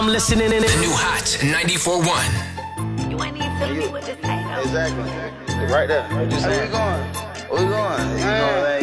I'm listening in. The new Hot 94.1. You ain't even telling me what to say, though. Exactly. Right there. Where we going? Where we going? You know,